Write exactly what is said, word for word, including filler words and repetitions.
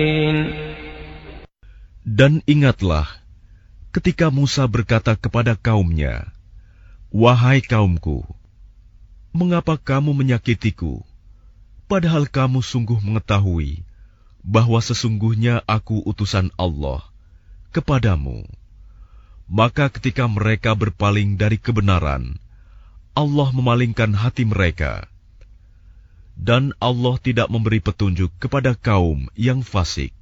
Dan ingatlah ketika Musa berkata kepada kaumnya, "Wahai kaumku, mengapa kamu menyakitiku, padahal kamu sungguh mengetahui bahwa sesungguhnya aku utusan Allah kepadamu?" Maka ketika mereka berpaling dari kebenaran, Allah memalingkan hati mereka, dan Allah tidak memberi petunjuk kepada kaum yang fasik.